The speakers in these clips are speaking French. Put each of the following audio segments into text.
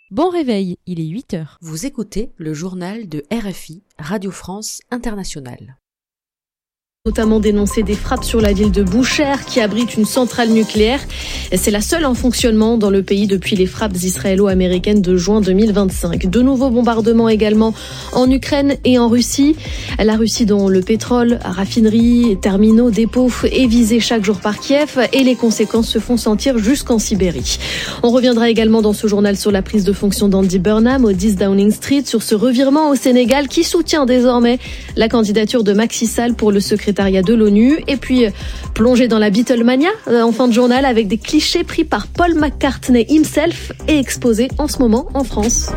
Bon réveil, il est 8h. Vous écoutez le journal de RFI, Radio France Internationale. Notamment dénoncer des frappes sur la ville de Boucher qui abrite une centrale nucléaire. C'est la seule en fonctionnement dans le pays depuis les frappes israélo-américaines de juin 2025. De nouveaux bombardements également en Ukraine et en Russie. La Russie dont le pétrole, raffineries, terminaux, dépôts est visé chaque jour par Kiev et les conséquences se font sentir jusqu'en Sibérie. On reviendra également dans ce journal sur la prise de fonction d'Andy Burnham au 10 Downing Street, sur ce revirement au Sénégal qui soutient désormais la candidature de Macky Sall pour le secrétariat de l'ONU, et puis plonger dans la Beatlemania en fin de journal avec des clichés pris par Paul McCartney himself et exposés en ce moment en France.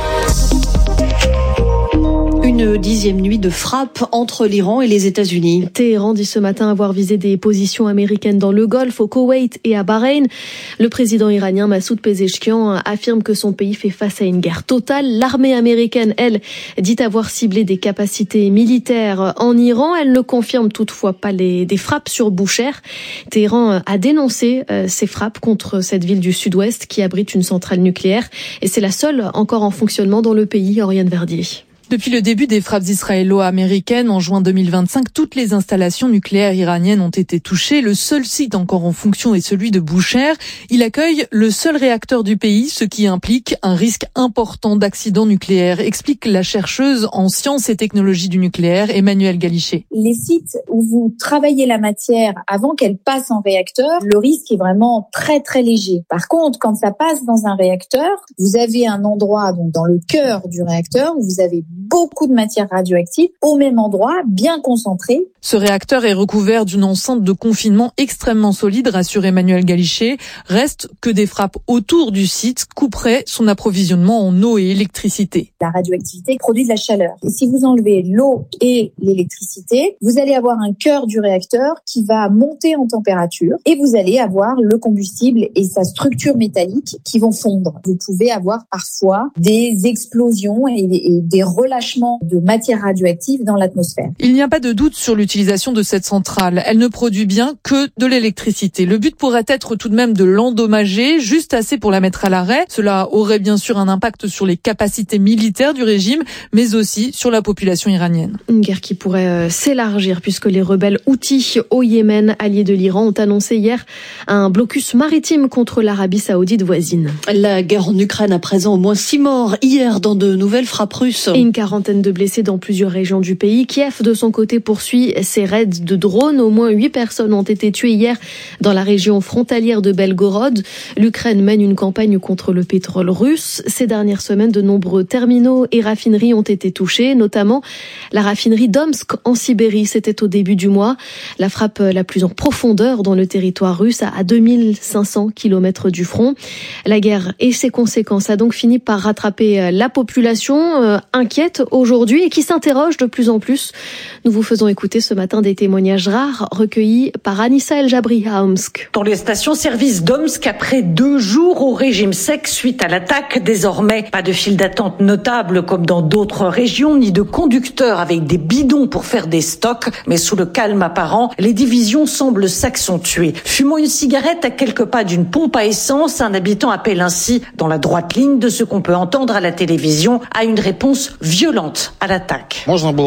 Une 10e nuit de frappe entre l'Iran et les États-Unis. Téhéran dit ce matin avoir visé des positions américaines dans le Golfe, au Koweït et à Bahreïn. Le président iranien Massoud Pezeshkian affirme que son pays fait face à une guerre totale. L'armée américaine, elle, dit avoir ciblé des capacités militaires en Iran. Elle ne confirme toutefois pas des frappes sur Boucher. Téhéran a dénoncé ces frappes contre cette ville du sud-ouest qui abrite une centrale nucléaire. Et c'est la seule encore en fonctionnement dans le pays. Oriane Verdier. Depuis le début des frappes israélo-américaines en juin 2025, toutes les installations nucléaires iraniennes ont été touchées. Le seul site encore en fonction est celui de Boucher. Il accueille le seul réacteur du pays, ce qui implique un risque important d'accident nucléaire, explique la chercheuse en sciences et technologies du nucléaire, Emmanuelle Galichet. Les sites où vous travaillez la matière avant qu'elle passe en réacteur, le risque est vraiment très très léger. Par contre, quand ça passe dans un réacteur, vous avez un endroit, donc dans le cœur du réacteur, où vous avez beaucoup de matière radioactive au même endroit, bien concentrée. Ce réacteur est recouvert d'une enceinte de confinement extrêmement solide, rassure Emmanuelle Galichet. Reste que des frappes autour du site couperaient son approvisionnement en eau et électricité. La radioactivité produit de la chaleur. Et si vous enlevez l'eau et l'électricité, vous allez avoir un cœur du réacteur qui va monter en température et vous allez avoir le combustible et sa structure métallique qui vont fondre. Vous pouvez avoir parfois des explosions et des relâchements de matière radioactive dans l'atmosphère. Il n'y a pas de doute sur l'utilisation de cette centrale. Elle ne produit bien que de l'électricité. Le but pourrait être tout de même de l'endommager, juste assez pour la mettre à l'arrêt. Cela aurait bien sûr un impact sur les capacités militaires du régime, mais aussi sur la population iranienne. Une guerre qui pourrait s'élargir puisque les rebelles Houthis au Yémen, alliés de l'Iran, ont annoncé hier un blocus maritime contre l'Arabie saoudite voisine. La guerre en Ukraine à présent, au moins 6 morts hier dans de nouvelles frappes russes. Et une quarantaine de blessés dans plusieurs régions du pays. Kiev, de son côté, poursuit ses raids de drones. Au moins 8 personnes ont été tuées hier dans la région frontalière de Belgorod. L'Ukraine mène une campagne contre le pétrole russe. Ces dernières semaines, de nombreux terminaux et raffineries ont été touchés, notamment la raffinerie d'Omsk en Sibérie. C'était au début du mois. La frappe la plus en profondeur dans le territoire russe, à 2500 km du front. La guerre et ses conséquences a donc fini par rattraper la population inquiète aujourd'hui et qui s'interroge de plus en plus. Nous vous faisons écouter ce matin des témoignages rares recueillis par Anissa El Jabri à Omsk. Dans les stations-service d'Omsk, après 2 jours au régime sec suite à l'attaque, désormais pas de file d'attente notable comme dans d'autres régions, ni de conducteurs avec des bidons pour faire des stocks, mais sous le calme apparent, les divisions semblent s'accentuer. Fumant une cigarette à quelques pas d'une pompe à essence, un habitant appelle ainsi, dans la droite ligne de ce qu'on peut entendre à la télévision, à une réponse violente à l'attaque.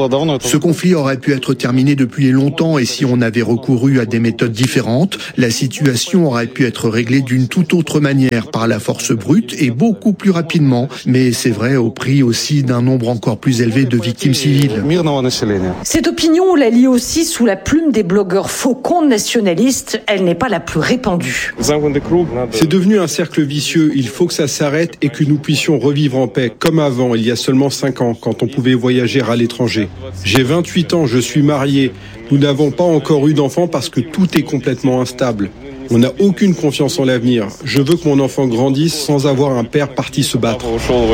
Ce conflit aurait pu être terminé depuis longtemps et si on avait recouru à des méthodes différentes, la situation aurait pu être réglée d'une toute autre manière par la force brute et beaucoup plus rapidement. Mais c'est vrai au prix aussi d'un nombre encore plus élevé de victimes civiles. Cette opinion, on la lit aussi sous la plume des blogueurs faucons nationalistes. Elle n'est pas la plus répandue. C'est devenu un cercle vicieux. Il faut que ça s'arrête et que nous puissions revivre en paix comme avant, il y a seulement 5 ans, quand on pouvait voyager à l'étranger. J'ai 28 ans, je suis marié. Nous n'avons pas encore eu d'enfants parce que tout est complètement instable. On n'a aucune confiance en l'avenir. Je veux que mon enfant grandisse sans avoir un père parti se battre.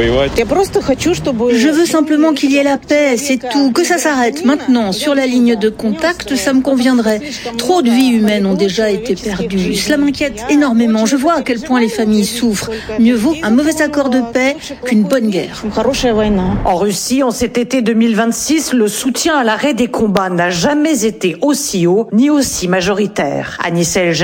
Je veux simplement qu'il y ait la paix, c'est tout. Que ça s'arrête maintenant. Sur la ligne de contact, ça me conviendrait. Trop de vies humaines ont déjà été perdues. Cela m'inquiète énormément. Je vois à quel point les familles souffrent. Mieux vaut un mauvais accord de paix qu'une bonne guerre. En Russie, en cet été 2026, le soutien à l'arrêt des combats n'a jamais été aussi haut ni aussi majoritaire. Anissa El Jabri,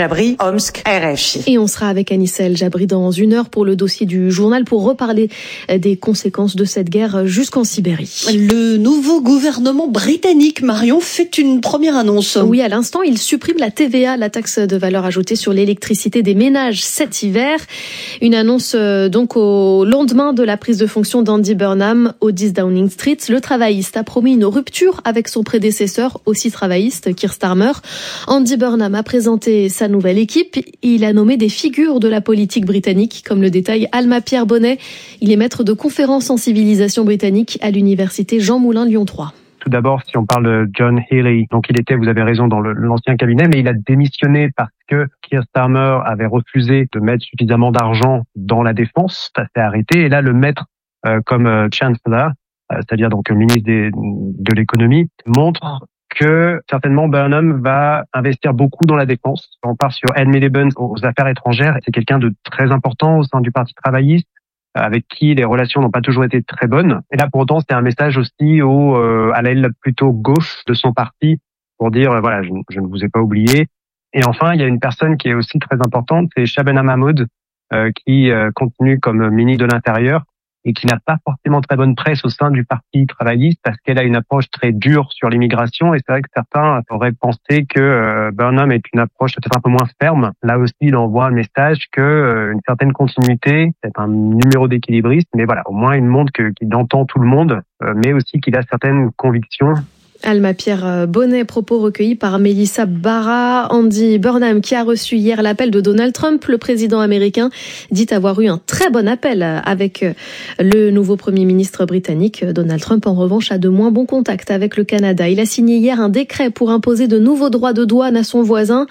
Omsk, RFI. Et on sera avec Anissa El Jabri dans 1 heure pour le dossier du journal pour reparler des conséquences de cette guerre jusqu'en Sibérie. Le nouveau gouvernement britannique, Marion, fait une première annonce. Oui, à l'instant, il supprime la TVA, la taxe de valeur ajoutée sur l'électricité des ménages cet hiver. Une annonce donc au lendemain de la prise de fonction d'Andy Burnham au 10 Downing Street. Le travailliste a promis une rupture avec son prédécesseur, aussi travailliste, Keir Starmer. Andy Burnham a présenté sa nouvelle équipe. Il a nommé des figures de la politique britannique, comme le détaille Alma-Pierre Bonnet. Il est maître de conférences en civilisation britannique à l'université Jean Moulin Lyon 3. Tout d'abord, si on parle de John Healey, donc il était, vous avez raison, dans l'ancien cabinet, mais il a démissionné parce que Keir Starmer avait refusé de mettre suffisamment d'argent dans la défense. Ça s'est arrêté. Et là, le mettre comme chancellor, c'est-à-dire donc ministre de l'économie, montre que certainement Burnham va investir beaucoup dans la défense. On part sur Ed Miliband aux affaires étrangères. C'est quelqu'un de très important au sein du Parti travailliste, avec qui les relations n'ont pas toujours été très bonnes. Et là, pour autant, c'est un message aussi à l'aile plutôt gauche de son parti pour dire, voilà, je ne vous ai pas oublié. Et enfin, il y a une personne qui est aussi très importante, c'est Shabana Mahmood, qui continue comme ministre de l'Intérieur et qui n'a pas forcément très bonne presse au sein du Parti travailliste parce qu'elle a une approche très dure sur l'immigration. Et c'est vrai que certains auraient pensé que Burnham est une approche peut-être un peu moins ferme. Là aussi, il envoie un message que une certaine continuité, c'est un numéro d'équilibriste, mais voilà, au moins il montre qu'il entend tout le monde, mais aussi qu'il a certaines convictions. Alma-Pierre Bonnet, propos recueillis par Mélissa Barra. Andy Burnham, qui a reçu hier l'appel de Donald Trump, le président américain, dit avoir eu un très bon appel avec le nouveau Premier ministre britannique. Donald Trump, en revanche, a de moins bons contacts avec le Canada. Il a signé hier un décret pour imposer de nouveaux droits de douane à son voisin,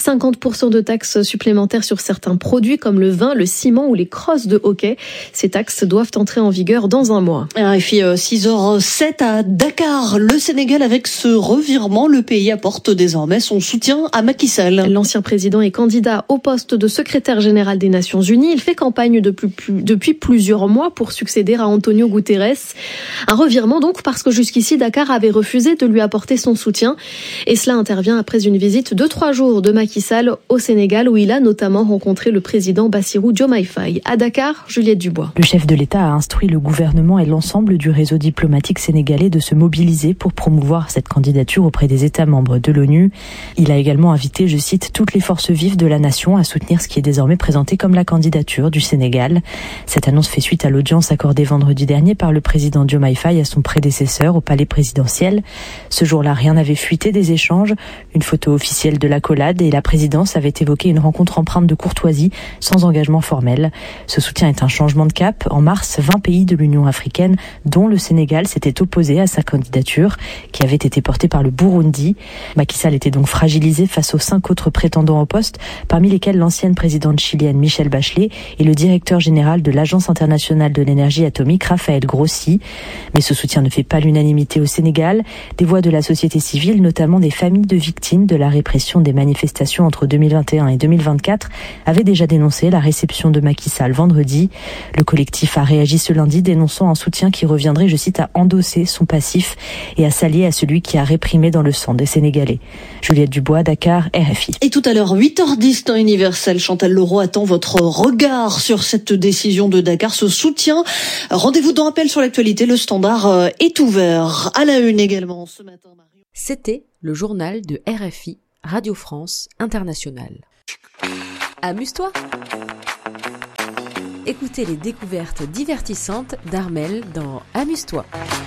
50% de taxes supplémentaires sur certains produits comme le vin, le ciment ou les crosses de hockey. Ces taxes doivent entrer en vigueur dans un mois. RFI 6h07 à Dakar, le Sénégal. Avec ce revirement, le pays apporte désormais son soutien à Macky Sall. L'ancien président est candidat au poste de secrétaire général des Nations Unies. Il fait campagne depuis plusieurs mois pour succéder à Antonio Guterres. Un revirement donc parce que jusqu'ici, Dakar avait refusé de lui apporter son soutien. Et cela intervient après une visite de 3 jours de Macky Sall au Sénégal où il a notamment rencontré le président Bassirou Diomaye Faye. À Dakar, Juliette Dubois. Le chef de l'État a instruit le gouvernement et l'ensemble du réseau diplomatique sénégalais de se mobiliser pour promouvoir cette candidature auprès des États membres de l'ONU. Il a également invité, je cite, toutes les forces vives de la nation à soutenir ce qui est désormais présenté comme la candidature du Sénégal. Cette annonce fait suite à l'audience accordée vendredi dernier par le président Diomaye Faye à son prédécesseur au palais présidentiel. Ce jour-là, rien n'avait fuité des échanges. Une photo officielle de l'accolade et la présidence avait évoqué une rencontre empreinte de courtoisie sans engagement formel. Ce soutien est un changement de cap. En mars, 20 pays de l'Union africaine, dont le Sénégal, s'étaient opposés à sa candidature, qui avait été porté par le Burundi. Macky Sall était donc fragilisé face aux 5 autres prétendants au poste, parmi lesquels l'ancienne présidente chilienne Michelle Bachelet et le directeur général de l'Agence internationale de l'énergie atomique Raphaël Grossi. Mais ce soutien ne fait pas l'unanimité au Sénégal. Des voix de la société civile, notamment des familles de victimes de la répression des manifestations entre 2021 et 2024, avaient déjà dénoncé la réception de Macky Sall vendredi. Le collectif a réagi ce lundi, dénonçant un soutien qui reviendrait, je cite, à endosser son passif et à s'allier à celui qui a réprimé dans le sang des Sénégalais. Juliette Dubois, Dakar, RFI. Et tout à l'heure, 8h10 temps universel, Chantal Leroux attend votre regard sur cette décision de Dakar, ce soutien. Rendez-vous dans Appel sur l'actualité, le standard est ouvert. À la une également ce matin. C'était le journal de RFI, Radio France Internationale. Amuse-toi. Écoutez les découvertes divertissantes d'Armel dans Amuse-toi.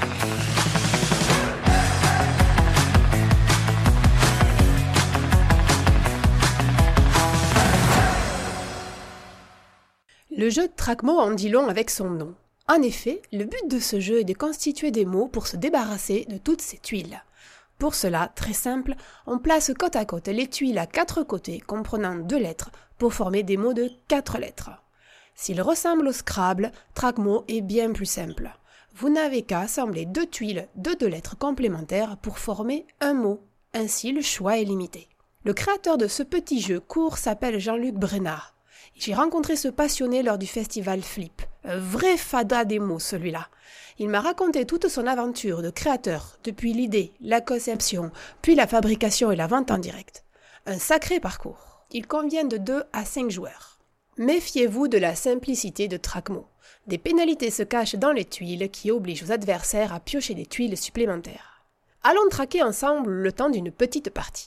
Le jeu de traque-mots en dit long avec son nom. En effet, le but de ce jeu est de constituer des mots pour se débarrasser de toutes ces tuiles. Pour cela, très simple, on place côte à côte les tuiles à 4 côtés comprenant 2 lettres pour former des mots de 4 lettres. S'il ressemble au Scrabble, traque-mots est bien plus simple. Vous n'avez qu'à assembler 2 tuiles de 2 lettres complémentaires pour former un mot. Ainsi, le choix est limité. Le créateur de ce petit jeu court s'appelle Jean-Luc Brenard. J'ai rencontré ce passionné lors du festival Flip. Un vrai fada des mots, celui-là. Il m'a raconté toute son aventure de créateur, depuis l'idée, la conception, puis la fabrication et la vente en direct. Un sacré parcours. Il convient de 2 à 5 joueurs. Méfiez-vous de la simplicité de Trackmo. Des pénalités se cachent dans les tuiles qui obligent vos adversaires à piocher des tuiles supplémentaires. Allons traquer ensemble le temps d'une petite partie.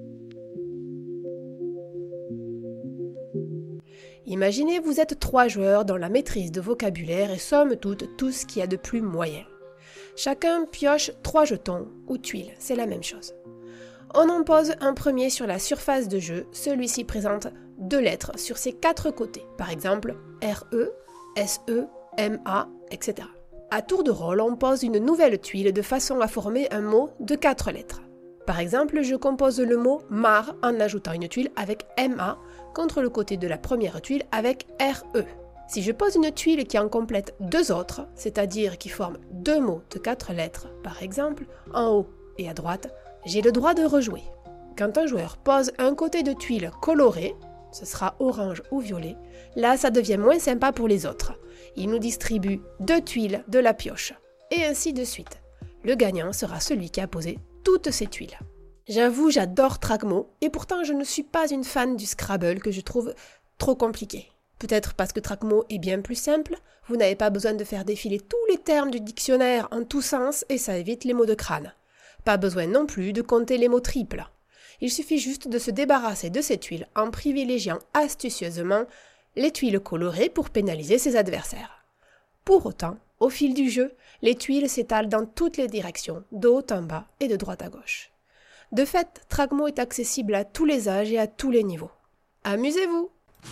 Imaginez vous êtes 3 joueurs dans la maîtrise de vocabulaire et somme toute tout ce qu'il y a de plus moyen. Chacun pioche 3 jetons ou tuiles, c'est la même chose. On en pose un premier sur la surface de jeu, celui-ci présente 2 lettres sur ses 4 côtés, par exemple RE, SE, MA, etc. À tour de rôle, on pose une nouvelle tuile de façon à former un mot de 4 lettres. Par exemple, je compose le mot mar en ajoutant une tuile avec MA contre le côté de la première tuile avec RE. Si je pose une tuile qui en complète 2 autres, c'est-à-dire qui forme 2 mots de 4 lettres, par exemple, en haut et à droite, j'ai le droit de rejouer. Quand un joueur pose un côté de tuile coloré, ce sera orange ou violet, là ça devient moins sympa pour les autres. Il nous distribue 2 tuiles de la pioche, et ainsi de suite. Le gagnant sera celui qui a posé toutes ces tuiles. J'avoue, j'adore Trackmo, et pourtant je ne suis pas une fan du Scrabble que je trouve trop compliqué. Peut-être parce que Trackmo est bien plus simple, vous n'avez pas besoin de faire défiler tous les termes du dictionnaire en tous sens et ça évite les mots de crâne. Pas besoin non plus de compter les mots triples. Il suffit juste de se débarrasser de ces tuiles en privilégiant astucieusement les tuiles colorées pour pénaliser ses adversaires. Pour autant, au fil du jeu, les tuiles s'étalent dans toutes les directions, de haut en bas et de droite à gauche. De fait, Trackmo est accessible à tous les âges et à tous les niveaux. Amusez-vous!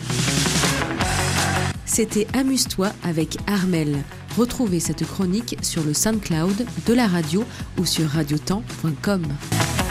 C'était Amuse-toi avec Armelle. Retrouvez cette chronique sur le SoundCloud de la radio ou sur radiotemps.com.